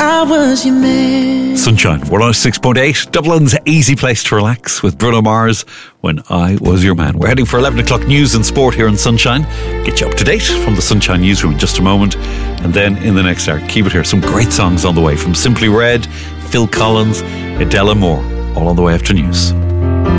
I was your man. Sunshine, 106.8, Dublin's easy place to relax with Bruno Mars, When I Was Your Man. We're heading for 11 o'clock news and sport here on Sunshine. Get you up to date from the Sunshine newsroom in just a moment. And then in the next hour, keep it here. Some great songs on the way from Simply Red, Phil Collins, Adele and more. All on the way after news.